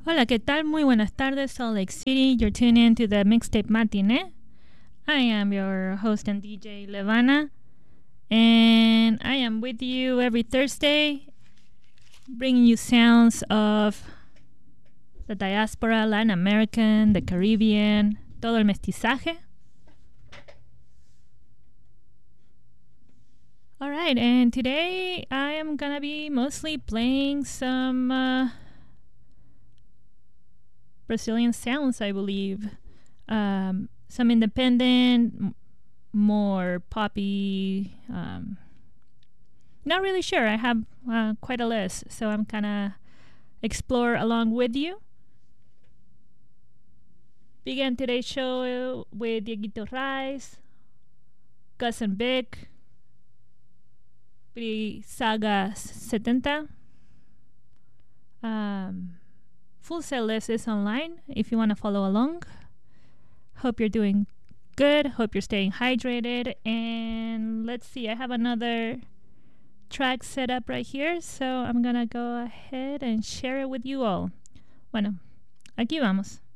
Hola, ¿qué tal? Muy buenas tardes, Salt Lake City. You're tuning in to the Mixtape Matinee. I am your host and DJ, Levana, and I am with you every Thursday, bringing you sounds of the diaspora, Latin American, the Caribbean, todo el mestizaje. Alright, and today I am gonna be mostly playing some Brazilian sounds, I believe. Some independent, more poppy. Not really sure. I have quite a list, so I'm gonna explore along with you. Began today's show with Dieguito Rice, Gus and Vic, Saga 70. Full set list is online if you want to follow along. Hope you're doing good. Hope you're staying hydrated. And let's see, I have another track set up right here, so I'm gonna go ahead and share it with you all. Bueno, aquí vamos.